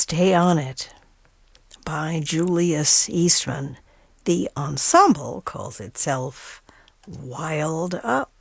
Stay on It by Julius Eastman. The ensemble calls itself Wild Up.